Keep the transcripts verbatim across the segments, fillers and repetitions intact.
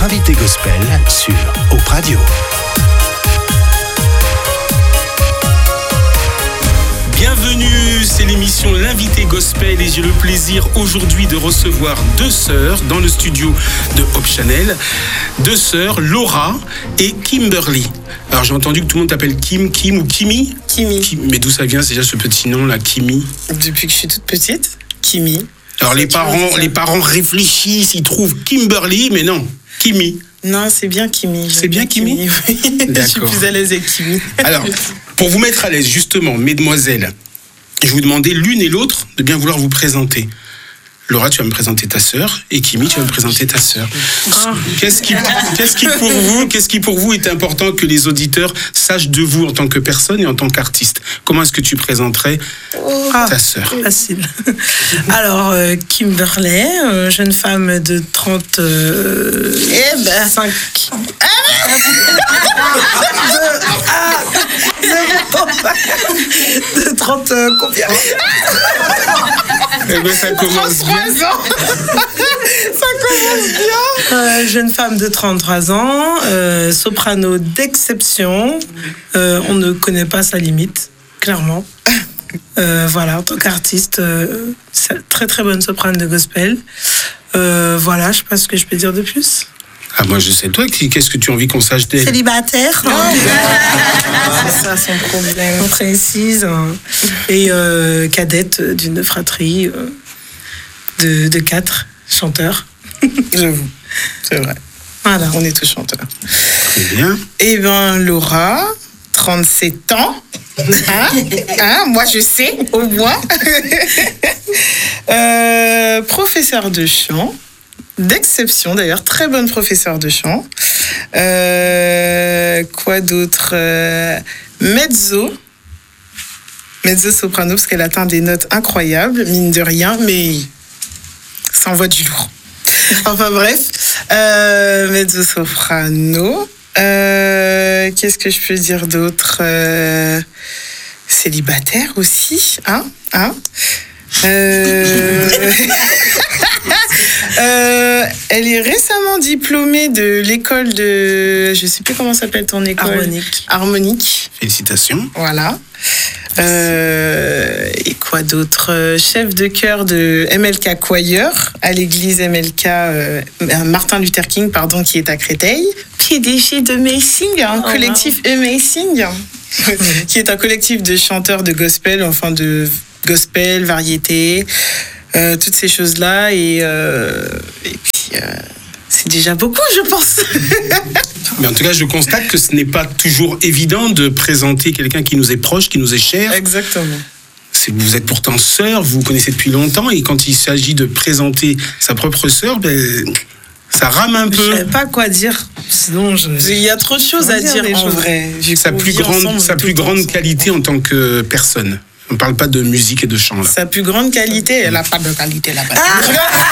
votre invité gospel sur Hope Radio. Bienvenue, c'est l'émission L'invité Gospel et j'ai le plaisir aujourd'hui de recevoir deux sœurs dans le studio de Hope Channel. Deux sœurs, Laura et Kimberly. Alors j'ai entendu que tout le monde t'appelle Kim, Kim ou Kimi. Kimi. Kim, mais d'où ça vient déjà ce petit nom là, Kimi? Depuis que je suis toute petite, Kimi. Alors les parents, les parents réfléchissent, ils trouvent Kimberly, mais non, Kimi. Non, c'est bien Kimi. C'est bien Kimi, Kimi oui. D'accord. Je suis plus à l'aise avec Kimi. Alors, pour vous mettre à l'aise, justement, mesdemoiselles, je vais vous demander l'une et l'autre de bien vouloir vous présenter. Laura, tu vas me présenter ta sœur, et Kimi, tu vas me présenter ta sœur. Qu'est-ce qui, qu'est-ce qui pour vous, qu'est-ce qui pour vous est important que les auditeurs sachent de vous en tant que personne et en tant qu'artiste? Comment est-ce que tu présenterais ah, ta sœur? Facile. Alors, euh, Kimberly, euh, jeune femme de trente... Euh, eh ben, cinq... de trente... Euh, combien? Eh ben, ça commence bien. Ça commence bien. Euh, jeune femme de trente-trois ans, euh, soprano d'exception. Euh, on ne connaît pas sa limite, clairement. Euh, voilà, en tant qu'artiste, euh, très très bonne soprano de gospel. Euh, voilà, je sais pas ce que je peux dire de plus. Ah, moi, je sais. Toi, qu'est-ce que tu as envie qu'on sache d'elle? Célibataire. Oh, c'est ça son problème. Précise. Hein. Et euh, cadette d'une fratrie euh, de, de quatre chanteurs. J'avoue, c'est vrai. Voilà, on est tous chanteurs. Très bien. Eh bien, Laura, trente-sept ans. Hein? Hein? Moi, je sais, au moins. euh, professeur de chant. D'exception d'ailleurs, très bonne professeure de chant. Euh, quoi d'autre? euh, Mezzo. Mezzo soprano, parce qu'elle atteint des notes incroyables, mine de rien, mais ça envoie du lourd. Enfin bref, euh, mezzo soprano. Euh, qu'est-ce que je peux dire d'autre? euh, Célibataire aussi, hein, hein euh... euh, elle est récemment diplômée de l'école de... Je sais plus comment s'appelle ton école. Harmonique. Harmonique. Félicitations. Voilà. Euh, et quoi d'autre? Chef de chœur de M L K Choir à l'église M L K euh, Martin Luther King, pardon, qui est à Créteil. P D G de Amazing, un oh, collectif wow. Amazing, qui est un collectif de chanteurs de gospel, enfin de gospel, variété, euh, toutes ces choses-là. Et, euh, et puis, euh, c'est déjà beaucoup, je pense. Mais en tout cas, je constate que ce n'est pas toujours évident de présenter quelqu'un qui nous est proche, qui nous est cher. Exactement. C'est, vous êtes pourtant sœur, vous vous connaissez depuis longtemps, et quand il s'agit de présenter sa propre sœur, ben, ça rame un peu. Je ne sais pas quoi dire. Sinon, je... il y a trop de choses à dire, dire en vrai. Sa plus grande, sa plus grande qualité en tant que personne. On ne parle pas de musique et de chant, là. Sa plus grande qualité, elle n'a pas de qualité là-bas. Ah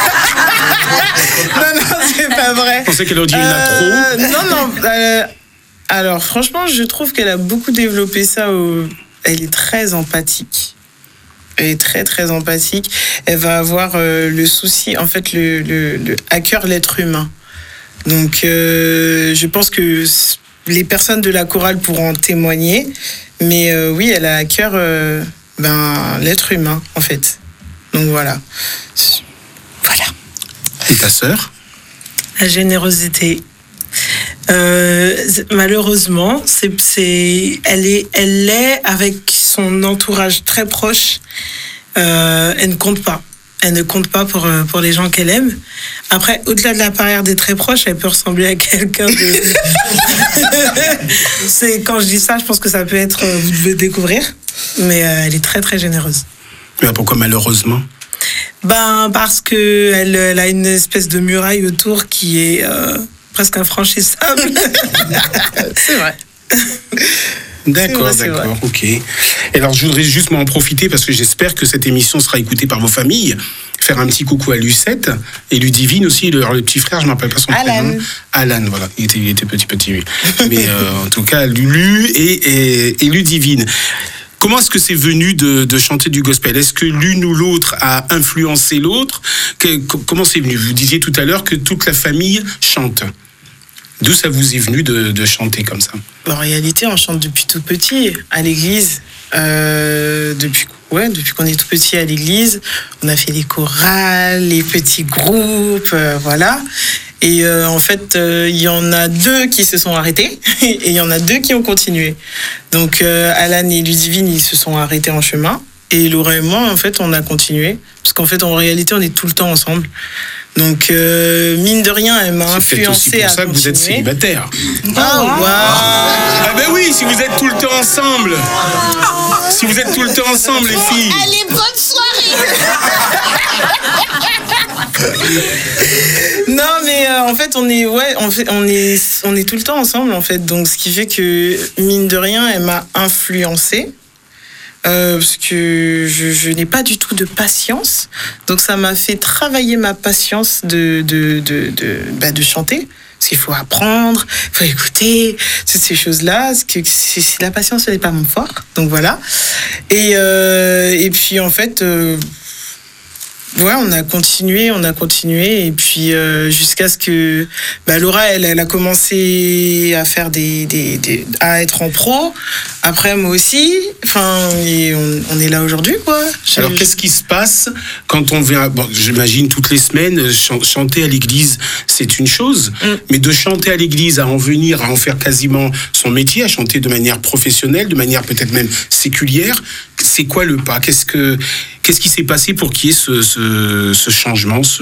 non, non, c'est pas vrai. On sait qu'elle a dit qu'il y en a euh, trop. Non, non. Euh, alors, franchement, je trouve qu'elle a beaucoup développé ça. Au... Elle est très empathique. Elle est très, très empathique. Elle va avoir euh, le souci, en fait, le, le, le à cœur l'être humain. Donc, euh, je pense que les personnes de la chorale pourront en témoigner. Mais euh, oui, elle a à cœur... Euh, Ben, l'être humain, en fait. Donc voilà. Voilà. Et ta sœur? La générosité. Euh, malheureusement, c'est, c'est, elle est, elle est avec son entourage très proche. Euh, elle ne compte pas. Elle ne compte pas pour, pour les gens qu'elle aime. Après, au-delà de la barrière des très proches, elle peut ressembler à quelqu'un de... c'est, quand je dis ça, je pense que ça peut être... Vous devez découvrir. Mais euh, elle est très, très généreuse. Mais pourquoi malheureusement? Ben, parce qu'elle elle a une espèce de muraille autour qui est euh, presque infranchissable. C'est vrai. D'accord, c'est vrai, d'accord, ok. Et alors, je voudrais juste m'en profiter parce que j'espère que cette émission sera écoutée par vos familles. Faire un petit coucou à Lucette et Ludivine aussi, le, le petit frère, je ne me rappelle pas son Alan. prénom. Alan, voilà, il était, il était petit, petit, oui. Mais euh, en tout cas, Lulu et, et, et Ludivine. Comment est-ce que c'est venu de, de chanter du gospel? Est-ce que l'une ou l'autre a influencé l'autre? que, Comment c'est venu? Vous disiez tout à l'heure que toute la famille chante. D'où ça vous est venu de, de chanter comme ça? En réalité, on chante depuis tout petit à l'église. Euh, depuis, ouais, depuis qu'on est tout petit à l'église, on a fait les chorales, les petits groupes, euh, voilà. Et euh, en fait, il euh, y en a deux qui se sont arrêtés et il y en a deux qui ont continué. Donc, euh, Alan et Ludivine, ils se sont arrêtés en chemin. Et Laura et moi, en fait, on a continué. Parce qu'en fait, en réalité, on est tout le temps ensemble. Donc, euh, mine de rien, elle m'a influencé. C'est peut-être aussi pour ça que vous êtes célibataire. Ah, wow. Ah ben oui, si vous êtes tout le temps ensemble. Si vous êtes tout le temps ensemble, les filles. Allez, bonne soirée. Non, mais euh, en fait, on est, ouais, on, fait, on, est, on est tout le temps ensemble, en fait. Donc, ce qui fait que, mine de rien, elle m'a influencée. Euh, parce que je, je n'ai pas du tout de patience, donc ça m'a fait travailler ma patience de de de de, bah de chanter, parce qu'il faut apprendre, il faut écouter toutes ces choses-là, parce que c'est, c'est la patience, ce n'est pas mon fort, donc voilà. Et euh, et puis en fait. Euh, Ouais, on a continué, on a continué, et puis euh, jusqu'à ce que bah, Laura, elle, elle a commencé à faire des, des, des, à être en pro. Après, moi aussi. Enfin, et on, on est là aujourd'hui, quoi. Alors, qu'est-ce qui se passe quand on vient, bon, j'imagine toutes les semaines, ch- chanter à l'église, c'est une chose, mm. mais de chanter à l'église à en venir, à en faire quasiment son métier, à chanter de manière professionnelle, de manière peut-être même séculière, c'est quoi le pas? Qu'est-ce que Qu'est-ce qui s'est passé pour qu'il y ait ce, ce, ce changement ce...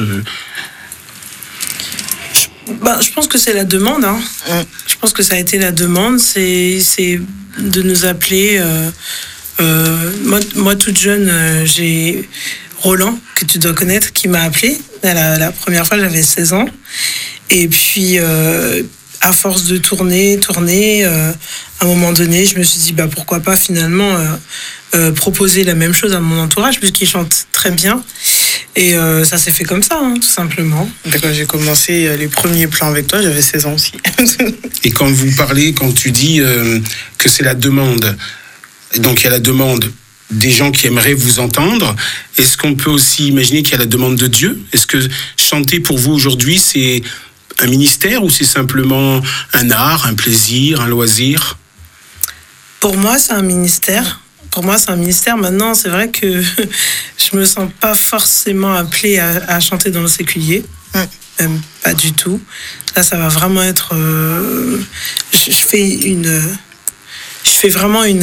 Je, ben, je pense que c'est la demande. Hein. Ouais. Je pense que ça a été la demande. C'est, c'est de nous appeler. Euh, euh, moi, moi, toute jeune, euh, j'ai Roland, que tu dois connaître, qui m'a appelé. La, la première fois, j'avais seize ans. Et puis, euh, à force de tourner, tourner, euh, à un moment donné, je me suis dit, bah, pourquoi pas finalement... Euh, Euh, proposer la même chose à mon entourage puisqu'il chante très bien et euh, ça s'est fait comme ça hein, tout simplement. Quand j'ai commencé les premiers plans avec toi, j'avais seize ans aussi. Et quand vous parlez, quand tu dis euh, que c'est la demande, donc il y a la demande des gens qui aimeraient vous entendre, est-ce qu'on peut aussi imaginer qu'il y a la demande de Dieu? Est-ce que chanter pour vous aujourd'hui c'est un ministère ou c'est simplement un art, un plaisir, un loisir? Pour moi c'est un ministère. Pour moi, c'est un ministère. Maintenant, c'est vrai que je me sens pas forcément appelée à, à chanter dans le séculier. Mmh. Même pas du tout. Là, ça va vraiment être... Euh, je, je fais une... Je fais vraiment une...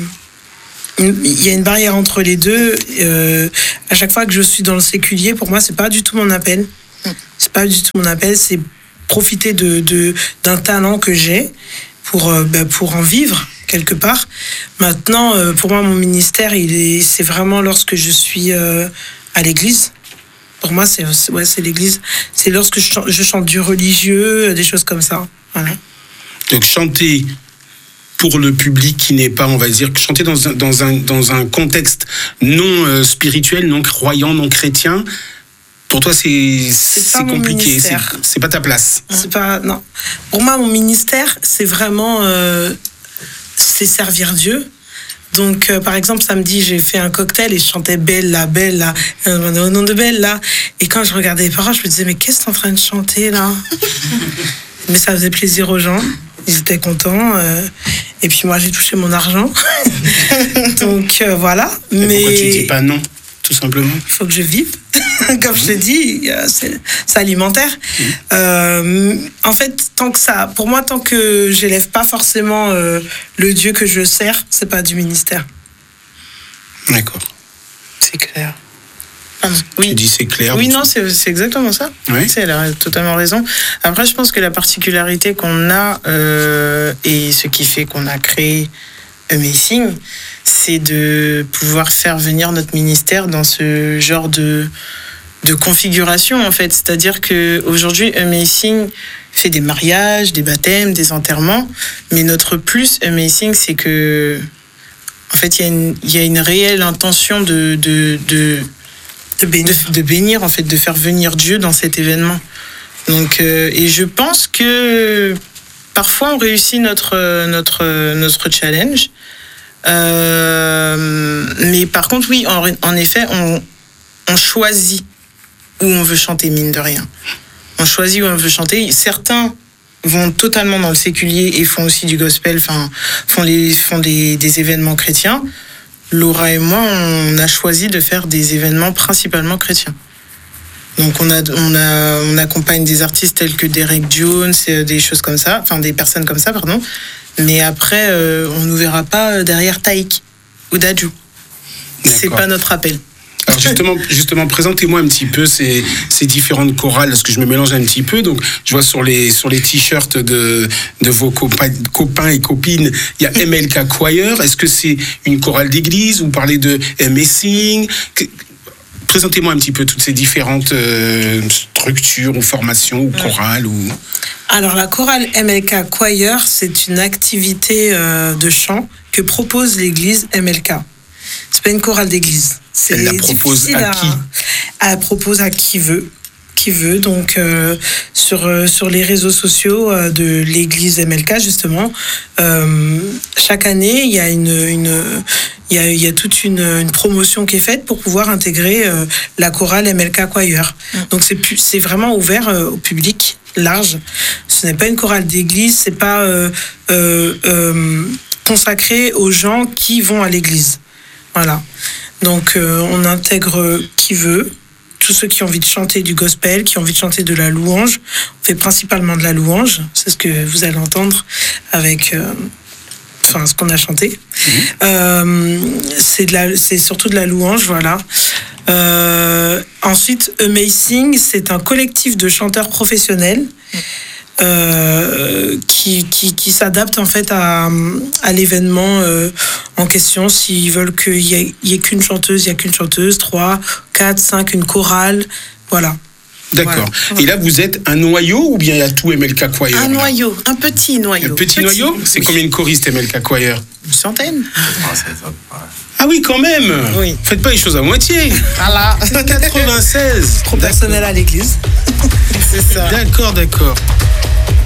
Il y a une barrière entre les deux. Euh, à chaque fois que je suis dans le séculier, pour moi, c'est pas du tout mon appel. Mmh. C'est pas du tout mon appel. C'est profiter de, de, d'un talent que j'ai pour, euh, ben, pour en vivre. Quelque part. Maintenant, euh, pour moi, mon ministère, il est, c'est vraiment lorsque je suis euh, à l'église. Pour moi, c'est, c'est, ouais, c'est l'église. C'est lorsque je chante, je chante du religieux, des choses comme ça. Voilà. Donc, chanter pour le public qui n'est pas, on va dire, chanter dans un, dans un, dans un contexte non euh, spirituel, non croyant, non chrétien, pour toi, c'est, c'est, c'est compliqué. C'est, c'est pas ta place. C'est pas, non. Pour moi, mon ministère, c'est vraiment... Euh, c'est servir Dieu. Donc, euh, par exemple, samedi, j'ai fait un cocktail et je chantais Bella, Bella, au nom de Bella. Et quand je regardais les paroles, je me disais, mais qu'est-ce que t'es en train de chanter, là? Mais ça faisait plaisir aux gens. Ils étaient contents. Euh, et puis, moi, j'ai touché mon argent. Donc, euh, voilà. Mais, mais pourquoi tu dis pas non, tout simplement? Il faut que je vive. Comme je t'ai dit, c'est, c'est alimentaire. Mmh. Euh, en fait, tant que ça, pour moi, tant que j'élève pas forcément euh, le Dieu que je sers, c'est pas du ministère. D'accord. C'est clair. Ah, oui. Tu dis c'est clair. Oui, non, c'est, c'est exactement ça. Oui. Elle a totalement raison. Après, je pense que la particularité qu'on a euh, et ce qui fait qu'on a créé Amazing, c'est de pouvoir faire venir notre ministère dans ce genre de de configuration en fait, c'est-à-dire que aujourd'hui Amazing fait des mariages, des baptêmes, des enterrements, mais notre plus Amazing, c'est que en fait il y a une il y a une réelle intention de de de de bénir, de, de bénir en fait, de faire venir Dieu dans cet événement. Donc euh, et je pense que parfois on réussit notre notre notre challenge. Euh, mais par contre, oui, en, en effet, on, on choisit où on veut chanter, mine de rien. On choisit où on veut chanter. Certains vont totalement dans le séculier et font aussi du gospel, enfin, font, les, font des, des événements chrétiens. Laura et moi, on a choisi de faire des événements principalement chrétiens. Donc on, a, on, a, on accompagne des artistes tels que Derek Jones, des choses comme ça, enfin des personnes comme ça, pardon. Mais après, euh, on ne nous verra pas derrière Taïk ou Dadju. C'est pas notre appel. Alors justement, justement, présentez-moi un petit peu ces, ces différentes chorales, parce que je me mélange un petit peu. Donc, je vois sur les, sur les t-shirts de, de vos copains, copains et copines, il y a M L K Choir. Est-ce que c'est une chorale d'église? Vous parlez de Messing? Présentez-moi un petit peu toutes ces différentes euh, structures ou formations ou chorales. Ou... Alors, la chorale M L K Choir, c'est une activité euh, de chant que propose l'église M L K. C'est pas une chorale d'église. C'est Elle la propose à, à qui Elle propose à qui veut. Qui veut. Donc, euh, sur, euh, sur les réseaux sociaux euh, de l'église M L K, justement, euh, chaque année, il y a une... une Il y, a, il y a toute une, une promotion qui est faite pour pouvoir intégrer euh, la chorale M L K Choir. Mmh. Donc c'est, c'est vraiment ouvert euh, au public large. Ce n'est pas une chorale d'église, c'est pas euh, euh, euh, consacré aux gens qui vont à l'église. Voilà. Donc euh, on intègre qui veut, tous ceux qui ont envie de chanter du gospel, qui ont envie de chanter de la louange. On fait principalement de la louange, c'est ce que vous allez entendre avec... Euh, Enfin, ce qu'on a chanté. Mmh. Euh, c'est, de la, c'est surtout de la louange, voilà. Euh, ensuite, Amazing, c'est un collectif de chanteurs professionnels euh, qui, qui, qui s'adapte en fait à, à l'événement euh, en question. S'ils veulent qu'il y ait, il y ait qu'une chanteuse, il n'y a qu'une chanteuse, trois, quatre, cinq, une chorale, voilà. D'accord. Voilà. Et là, vous êtes un noyau ou bien il y a tout M L K Choir? Un noyau, un petit noyau. Un petit, petit. noyau? C'est oui. Combien de choristes M L K Choir? Une centaine. Ah oui, quand même. Oui. Faites pas les choses à moitié. Voilà. quatre-vingt-seize. Trop personnel à l'église. C'est ça. D'accord, d'accord.